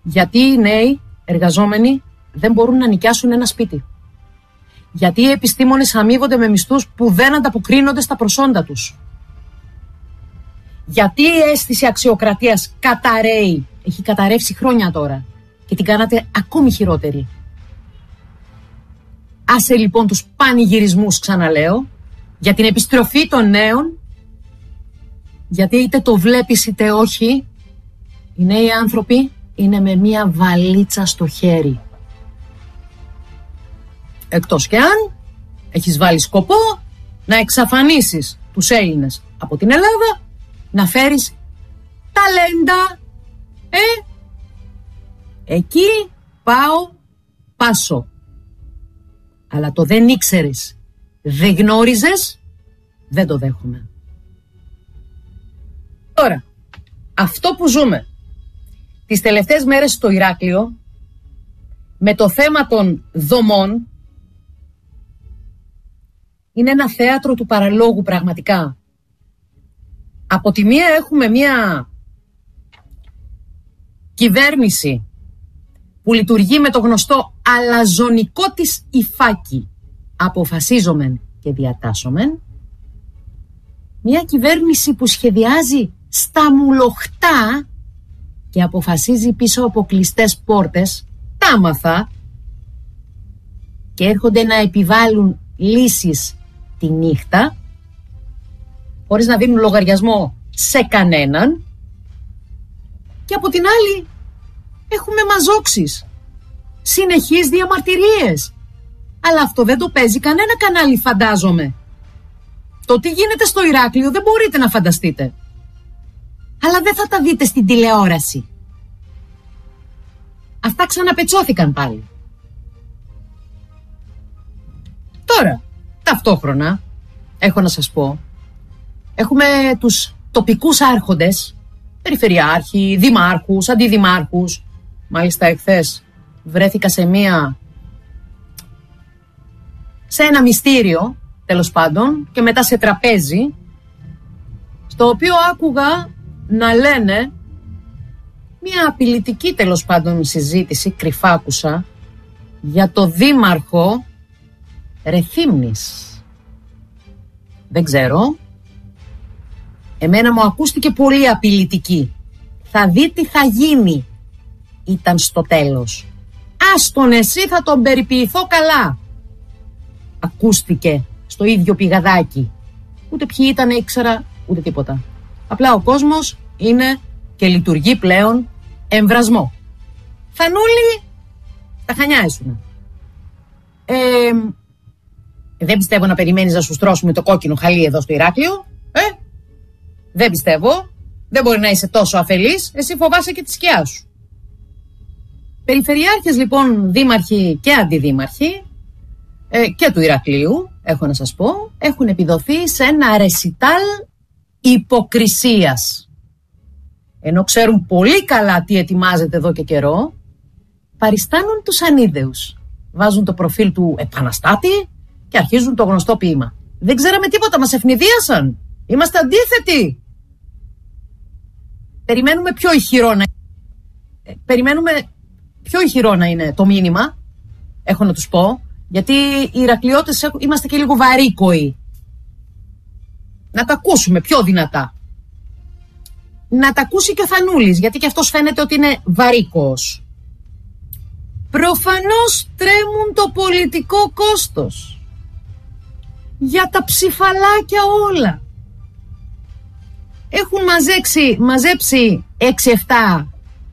Γιατί οι νέοι εργαζόμενοι δεν μπορούν να νοικιάσουν ένα σπίτι. Γιατί οι επιστήμονες αμείβονται με μισθούς που δεν ανταποκρίνονται στα προσόντα τους. Γιατί η αίσθηση αξιοκρατίας καταραίει, έχει καταρρεύσει χρόνια τώρα και την κάνατε ακόμη χειρότερη. Άσε λοιπόν τους πανηγυρισμούς, ξαναλέω, για την επιστροφή των νέων, γιατί είτε το βλέπεις είτε όχι, οι νέοι άνθρωποι είναι με μία βαλίτσα στο χέρι. Εκτός και αν έχεις βάλει σκοπό να εξαφανίσεις τους Έλληνες από την Ελλάδα, να φέρεις ταλέντα. Εκεί πάσω. Αλλά το δεν ήξερες, δεν γνώριζες, δεν το δέχομαι. Τώρα, αυτό που ζούμε τις τελευταίες μέρες στο Ηράκλειο, με το θέμα των δομών, είναι ένα θέατρο του παραλόγου πραγματικά. Από τη μία έχουμε μια κυβέρνηση που λειτουργεί με το γνωστό αλαζονικό της υφάκι, αποφασίζομεν και διατάσσομεν. Μια κυβέρνηση που σχεδιάζει στα μουλοχτά και αποφασίζει πίσω από κλειστές πόρτες, τάμαθα, και έρχονται να επιβάλλουν λύσεις τη νύχτα, χωρίς να δίνουν λογαριασμό σε κανέναν. Και από την άλλη έχουμε μαζόξεις, συνεχείς διαμαρτυρίες. Αλλά αυτό δεν το παίζει κανένα κανάλι, φαντάζομαι. Το τι γίνεται στο Ηράκλειο δεν μπορείτε να φανταστείτε. Αλλά δεν θα τα δείτε στην τηλεόραση. Αυτά ξαναπετσώθηκαν πάλι. Τώρα, ταυτόχρονα, έχω να σας πω, έχουμε τους τοπικούς άρχοντες, περιφερειάρχοι, δημάρχους, αντιδημάρχους. Μάλιστα εχθές βρέθηκα σε ένα μυστήριο, τέλος πάντων, και μετά σε τραπέζι, στο οποίο άκουγα να λένε μια απειλητική, τέλος πάντων, συζήτηση, κρυφά άκουσα, για το δήμαρχο Ρεθύμνης. Δεν ξέρω. Εμένα μου ακούστηκε πολύ απειλητική. Θα δει τι θα γίνει, ήταν στο τέλος. Άστον εσύ, θα τον περιποιηθώ καλά. Ακούστηκε στο ίδιο πηγαδάκι. Ούτε ποιοι ήταν ήξερα, ούτε τίποτα. Απλά ο κόσμος είναι και λειτουργεί πλέον εμβρασμό. Θανούλη, τα χανιά ήσουνα. Δεν πιστεύω να περιμένεις να σου στρώσουμε το κόκκινο χαλί εδώ στο Ηράκλειο. Δεν πιστεύω. Δεν μπορεί να είσαι τόσο αφελής. Εσύ φοβάσαι και τη σκιά σου. Περιφερειάρχες λοιπόν, δήμαρχοι και αντιδήμαρχοι και του Ηρακλείου, έχω να σας πω, έχουν επιδοθεί σε ένα ρεσιτάλ υποκρισίας. Ενώ ξέρουν πολύ καλά τι ετοιμάζεται εδώ και καιρό, παριστάνουν τους ανίδεους. Βάζουν το προφίλ του επαναστάτη και αρχίζουν το γνωστό ποίημα. Δεν ξέραμε τίποτα, μας ευνηδίασαν. Είμαστε αντίθετοι. Περιμένουμε πιο ηχηρό να είναι το μήνυμα, έχω να τους πω, γιατί οι Ηρακλειώτες είμαστε και λίγο βαρύκοοι. Να τα ακούσουμε πιο δυνατά. Να τα ακούσει και ο Θανούλης, γιατί και αυτός φαίνεται ότι είναι βαρύκος. Προφανώς τρέμουν το πολιτικό κόστος. Για τα ψηφαλάκια όλα. Έχουν μαζέψει 6-7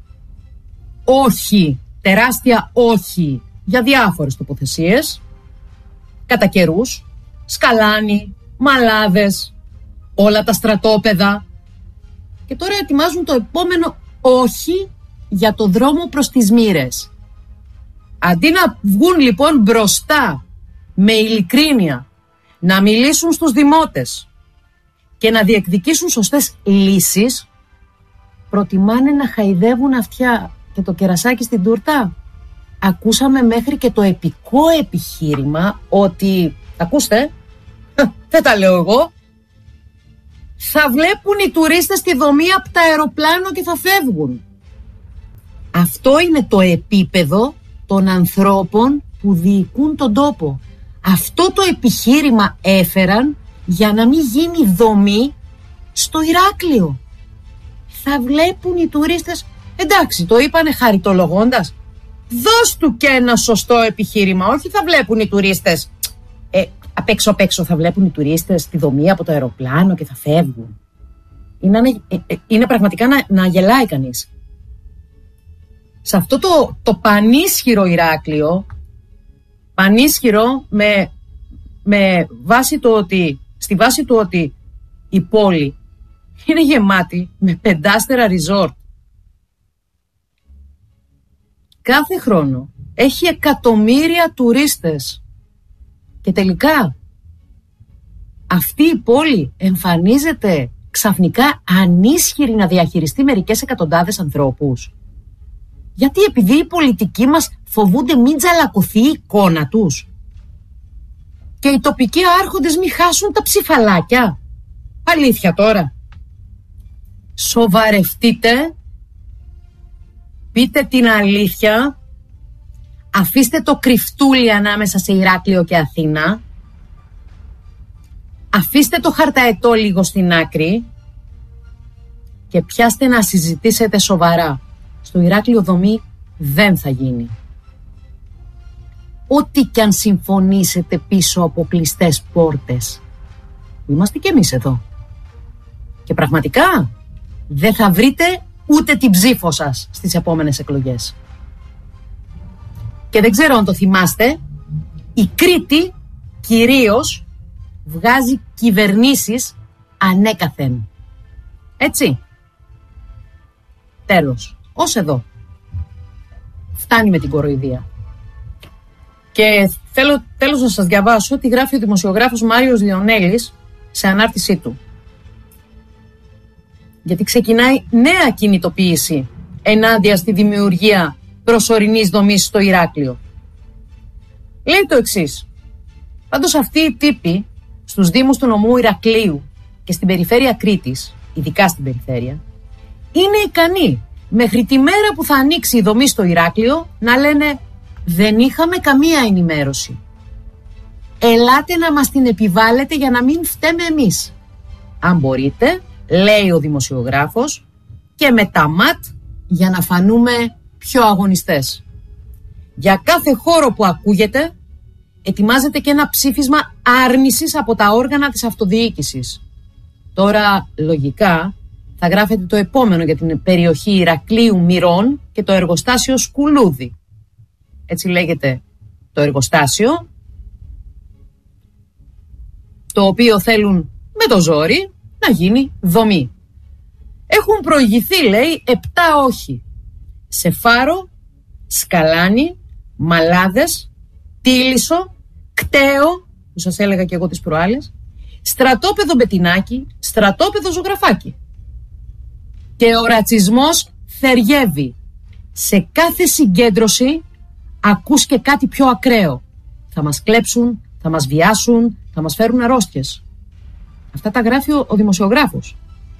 όχι, τεράστια όχι, για διάφορες τοποθεσίες, κατά καιρούς, σκαλάνι, μαλάδες, όλα τα στρατόπεδα, και τώρα ετοιμάζουν το επόμενο όχι για το δρόμο προς τις Μοίρες. Αντί να βγουν λοιπόν μπροστά με ειλικρίνεια, να μιλήσουν στους δημότες και να διεκδικήσουν σωστές λύσεις, προτιμάνε να χαϊδεύουν αυτιά και το κερασάκι στην τούρτα. Ακούσαμε μέχρι και το επικό επιχείρημα ότι, ακούστε, δεν τα λέω εγώ, θα βλέπουν οι τουρίστες τη δομή από τα αεροπλάνο και θα φεύγουν. Αυτό είναι το επίπεδο των ανθρώπων που διοικούν τον τόπο. Αυτό το επιχείρημα έφεραν για να μην γίνει δομή στο Ηράκλειο. Θα βλέπουν οι τουρίστες, εντάξει, το είπανε χαριτολογώντας, δώσ' του και ένα σωστό επιχείρημα, όχι θα βλέπουν οι τουρίστες, απ' έξω θα βλέπουν οι τουρίστες τη δομή από το αεροπλάνο και θα φεύγουν. Είναι πραγματικά να γελάει κανείς. Σε αυτό το πανίσχυρο Ηράκλειο, πανίσχυρο με βάση το ότι, στη βάση του ότι η πόλη είναι γεμάτη με 5άστερα resort. Κάθε χρόνο έχει εκατομμύρια τουρίστες. Και τελικά αυτή η πόλη εμφανίζεται ξαφνικά ανίσχυρη να διαχειριστεί μερικές εκατοντάδες ανθρώπους. Γιατί επειδή οι πολιτικοί μας φοβούνται μην τζαλακωθεί η εικόνα τους. Και οι τοπικοί άρχοντες μην χάσουν τα ψηφαλάκια. Αλήθεια τώρα. Σοβαρευτείτε. Πείτε την αλήθεια. Αφήστε το κρυφτούλι ανάμεσα σε Ηράκλειο και Αθήνα. Αφήστε το χαρταετό λίγο στην άκρη. Και πιάστε να συζητήσετε σοβαρά. Στο Ηράκλειο δομή δεν θα γίνει. Ό,τι κι αν συμφωνήσετε πίσω από κλειστές πόρτες. Είμαστε κι εμείς εδώ. Και πραγματικά δεν θα βρείτε ούτε την ψήφο σας στις επόμενες εκλογές. Και δεν ξέρω αν το θυμάστε, η Κρήτη κυρίως βγάζει κυβερνήσεις ανέκαθεν. Έτσι. Τέλος. Ως εδώ. Φτάνει με την κοροϊδία. Και θέλω τέλος να σας διαβάσω τι γράφει ο δημοσιογράφος Μάριος Διονέλης σε ανάρτησή του. Γιατί ξεκινάει νέα κινητοποίηση ενάντια στη δημιουργία προσωρινής δομής στο Ηράκλειο. Λέει το εξής. Πάντως αυτοί οι τύποι στους δήμους του νομού Ηρακλείου και στην περιφέρεια Κρήτης, ειδικά στην περιφέρεια, είναι ικανοί μέχρι τη μέρα που θα ανοίξει η δομή στο Ηράκλειο να λένε δεν είχαμε καμία ενημέρωση. Ελάτε να μας την επιβάλλετε για να μην φταίμε εμείς. Αν μπορείτε, λέει ο δημοσιογράφος, και με τα ματ για να φανούμε πιο αγωνιστές. Για κάθε χώρο που ακούγεται, ετοιμάζεται και ένα ψήφισμα άρνησης από τα όργανα της αυτοδιοίκησης. Τώρα, λογικά, θα γράφεται το επόμενο για την περιοχή Ηρακλείου Μυρών και το εργοστάσιο Σκουλούδι. Έτσι λέγεται το εργοστάσιο, το οποίο θέλουν με το ζόρι να γίνει δομή. Έχουν προηγηθεί, λέει, 7 όχι. Σε Φάρο, Σκαλάνη, Μαλάδες, Τίλισσο, Κταίο, που σας έλεγα και εγώ τις προάλλες, στρατόπεδο Μπετινάκι, στρατόπεδο Ζωγραφάκι. Και ο ρατσισμός θεριεύει. Σε κάθε συγκέντρωση ακούς και κάτι πιο ακραίο. Θα μας κλέψουν, θα μας βιάσουν, θα μας φέρουν αρρώστιες. Αυτά τα γράφει ο δημοσιογράφος.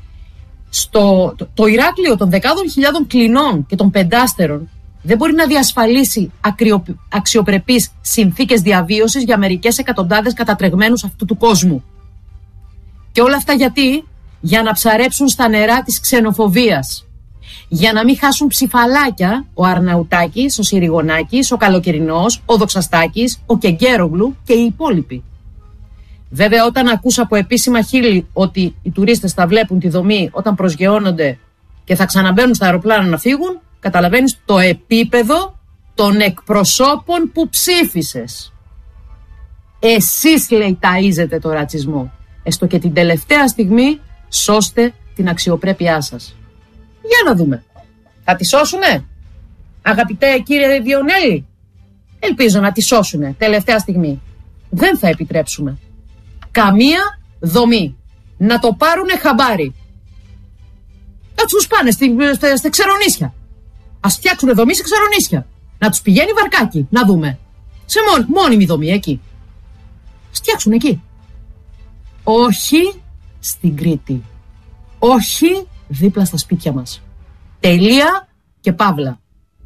Το Ηράκλειο των δεκάδων χιλιάδων κλινών και των 5άστερων δεν μπορεί να διασφαλίσει αξιοπρεπείς συνθήκες διαβίωσης για μερικές εκατοντάδες κατατρεγμένους αυτού του κόσμου. Και όλα αυτά γιατί? Για να ψαρέψουν στα νερά της ξενοφοβίας. Για να μην χάσουν ψηφαλάκια ο Αρναουτάκης, ο Συριγονάκης, ο Καλοκαιρινός, ο Δοξαστάκης, ο Κεγκέρογλου και οι υπόλοιποι. Βέβαια, όταν ακούς από επίσημα χείλη ότι οι τουρίστες θα βλέπουν τη δομή όταν προσγειώνονται και θα ξαναμπαίνουν στα αεροπλάνα να φύγουν, καταλαβαίνεις το επίπεδο των εκπροσώπων που ψήφισες. Εσείς, λέει, ταΐζετε το ρατσισμό. Έστω και την τελευταία στιγμή σώστε την αξιοπρέπειά σας. Για να δούμε. Θα τη σώσουνε, αγαπητέ κύριε Διονέλη? Ελπίζω να τη σώσουνε τελευταία στιγμή. Δεν θα επιτρέψουμε καμία δομή να το πάρουνε χαμπάρι. Να τους πάνε στα Ξερονήσια. Ας φτιάξουνε δομή σε Ξερονήσια. Να τους πηγαίνει βαρκάκι, να δούμε. Σε μόνιμη δομή εκεί. Ας φτιάξουν εκεί. Όχι στην Κρήτη. Όχι δίπλα στα σπίτια μας. Τελεία και παύλα.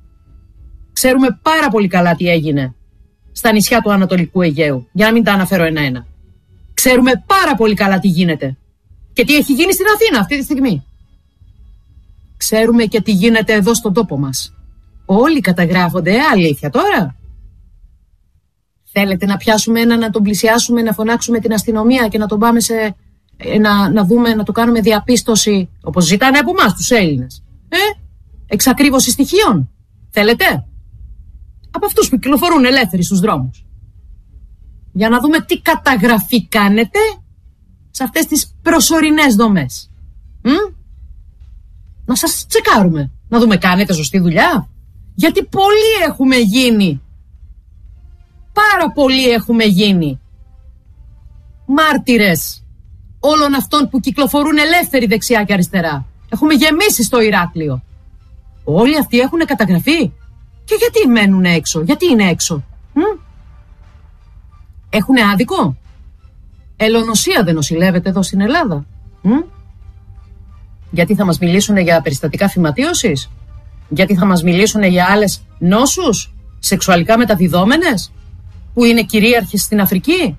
Ξέρουμε πάρα πολύ καλά τι έγινε στα νησιά του Ανατολικού Αιγαίου, για να μην τα αναφέρω ένα-ένα. Ξέρουμε πάρα πολύ καλά τι γίνεται και τι έχει γίνει στην Αθήνα αυτή τη στιγμή. Ξέρουμε και τι γίνεται εδώ στον τόπο μας. Όλοι καταγράφονται, αλήθεια τώρα. Θέλετε να πιάσουμε έναν, να τον πλησιάσουμε, να φωνάξουμε την αστυνομία και να τον πάμε να δούμε, να του κάνουμε διαπίστωση, όπως ζητάνε από εμάς τους Έλληνες. Εξακρίβωση στοιχείων. Θέλετε? Από αυτούς που κυκλοφορούν ελεύθεροι στους δρόμους. Για να δούμε τι καταγραφή κάνετε σε αυτές τις προσωρινές δομές. Να σας τσεκάρουμε. Να δούμε κάνετε σωστή δουλειά. Γιατί πολλοί έχουμε γίνει. Πάρα πολλοί έχουμε γίνει μάρτυρες όλων αυτών που κυκλοφορούν ελεύθεροι δεξιά και αριστερά. Έχουμε γεμίσει στο Ηράκλειο. Όλοι αυτοί έχουν καταγραφεί. Και γιατί μένουν έξω? Γιατί είναι έξω? Έχουνε άδικο? Ελονοσία δεν νοσηλεύεται εδώ στην Ελλάδα? Γιατί θα μας μιλήσουν για περιστατικά φυματίωσης? Γιατί θα μας μιλήσουν για άλλες νόσους σεξουαλικά μεταδιδόμενες που είναι κυρίαρχες στην Αφρική?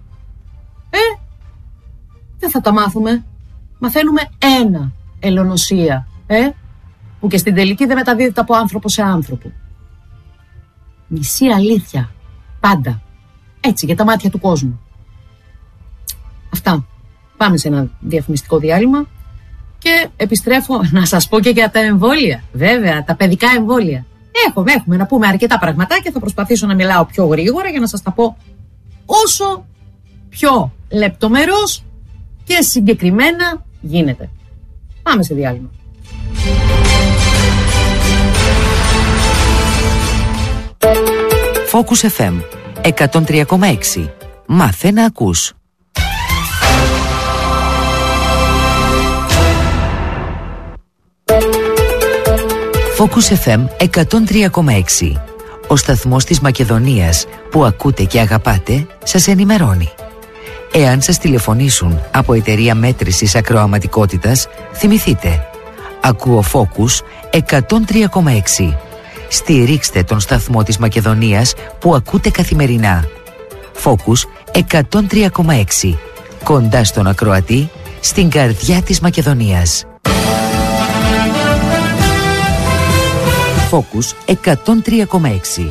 Δεν θα τα μάθουμε. Μαθαίνουμε ένα, ελονοσία, που και στην τελική δεν μεταδίδεται από άνθρωπο σε άνθρωπο. Μισή αλήθεια. Πάντα. Έτσι, για τα μάτια του κόσμου. Αυτά. Πάμε σε ένα διαφημιστικό διάλειμμα και επιστρέφω να σας πω και για τα εμβόλια. Βέβαια, τα παιδικά εμβόλια. Έχουμε να πούμε αρκετά πραγματάκια. Θα προσπαθήσω να μιλάω πιο γρήγορα για να σας τα πω όσο πιο λεπτομερώς και συγκεκριμένα γίνεται. Πάμε σε διάλειμμα. Focus FM 103,6. Μάθε να ακούς. Focus FM 103,6. Ο σταθμός της Μακεδονίας που ακούτε και αγαπάτε σας ενημερώνει. Εάν σας τηλεφωνήσουν από εταιρεία μέτρησης ακροαματικότητας, θυμηθείτε. Ακούω Focus 103,6. Στηρίξτε τον σταθμό της Μακεδονίας που ακούτε καθημερινά. Focus 103,6. Κοντά στον ακροατή, στην καρδιά της Μακεδονίας. Focus 103,6.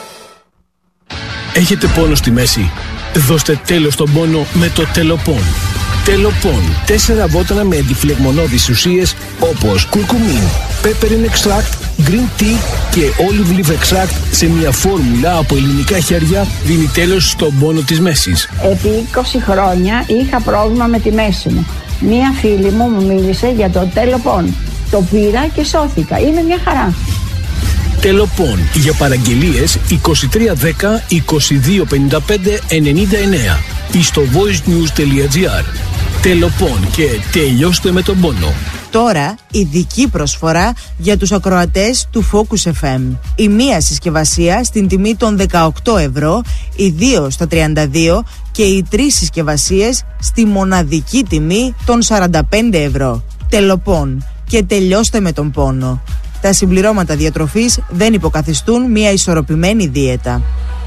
Έχετε πόνο στη μέση? Δώστε τέλος στον πόνο με το Τελοπών. Τελοπών. 4 βότανα με αντιφλεγμονώδεις ουσίες όπως κουρκουμίν, peppermint extract, green tea και olive leaf extract σε μια φόρμουλα από ελληνικά χέρια δίνει τέλος στον πόνο της μέσης. Επί 20 χρόνια είχα πρόβλημα με τη μέση μου. Μία φίλη μου μίλησε για το Τελοπών. Το πήρα και σώθηκα. Είναι μια χαρά. Τελοπών. Για παραγγελίες 2310 2255 99 ή στο voicenews.gr. Τελοπών και τελειώστε με τον πόνο. Τώρα ειδική προσφορά για τους ακροατές του Focus FM. Η μία συσκευασία στην τιμή των 18 ευρώ, οι 2 στα 32 και οι 3 συσκευασίες στη μοναδική τιμή των 45 ευρώ. Τελοπών και τελειώστε με τον πόνο. Τα συμπληρώματα διατροφής δεν υποκαθιστούν μια ισορροπημένη δίαιτα.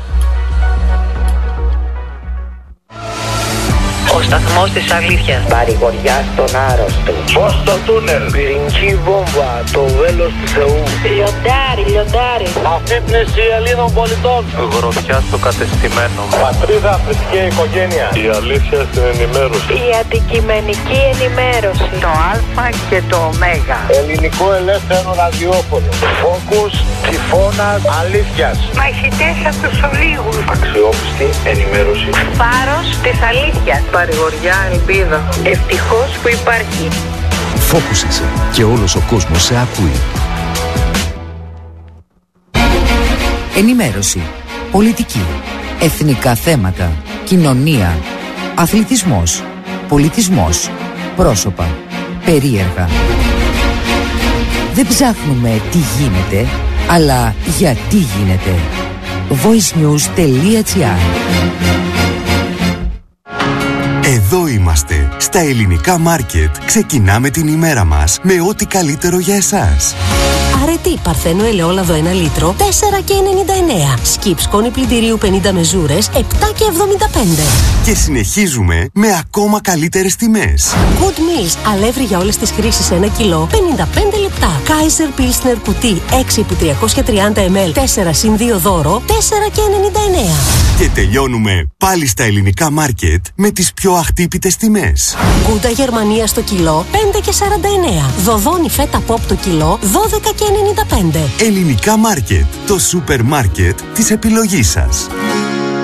Ο σταθμός της αλήθειας. Παρηγοριά στον άρρωστο. Φως στο τούνελ. Πυρηνική βόμβα. Το βέλος του Θεού. Λιοντάρι. Αφύπνιση Ελλήνων πολιτών. Γροθιά στο κατεστημένο. Πατρίδα, θρησκεία, οικογένεια. Η αλήθεια στην ενημέρωση. Η αντικειμενική ενημέρωση. Το Α και το Ω. Ελληνικό ελεύθερο ραδιόφωνο. Focus τυφώνας αλήθειας. Μαχητές από τους ολίγους. Αξιόπιστη ενημέρωση. Φάρος της αλήθειας. Παρηγοριά, ελπίδα. Ευτυχώς που υπάρχει. Focus είσαι και όλος ο κόσμος σε ακούει. Ενημέρωση, πολιτική, εθνικά θέματα, κοινωνία, αθλητισμός, πολιτισμός, πρόσωπα, περίεργα. Δεν ψάχνουμε τι γίνεται, αλλά γιατί γίνεται. voicenews.gr. Εδώ είμαστε, στα ελληνικά μάρκετ. Ξεκινάμε την ημέρα μας με ό,τι καλύτερο για εσάς. Αρετή Παρθένο ελαιόλαδο 1 λίτρο 4,99. Σκιπ σκόνη πλυντηρίου 50 μεζούρες 7,75. Και συνεχίζουμε με ακόμα καλύτερες τιμές. Good Meals αλεύρι για όλες τις χρήσεις 1 κιλό 55 λεπτά. Kaiser Pilsner κουτί 6x330 ml 4+2 δώρο 4,99. Και τελειώνουμε πάλι στα ελληνικά μάρκετ με τις πιο αχτύπητες τιμές. Γκούντα Γερμανία στο κιλό 5,49. Δοδόνι φέτα πόπ το κιλό 12,95. Ελληνικά μάρκετ, το σούπερ μάρκετ της επιλογής σας.